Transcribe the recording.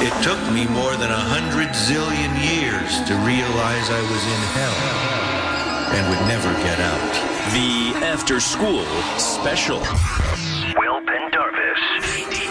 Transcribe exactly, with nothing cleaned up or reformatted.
It took me more than a hundred zillion years to realize I was in hell and would never get out. The After School Special.